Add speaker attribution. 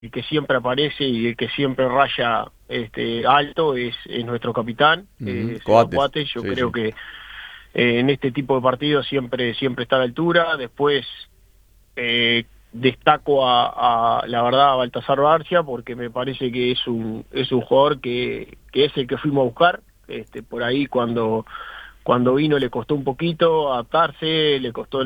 Speaker 1: el que siempre aparece y el que siempre raya alto es nuestro capitán, Seba
Speaker 2: Coates,
Speaker 1: Coates. Yo
Speaker 2: sí,
Speaker 1: creo
Speaker 2: sí.
Speaker 1: que en este tipo de partidos siempre está a la altura. Después destaco la verdad, a Baltasar Barcia, porque me parece que es un jugador que es el que fuimos a buscar. Por ahí cuando vino le costó un poquito adaptarse, le costó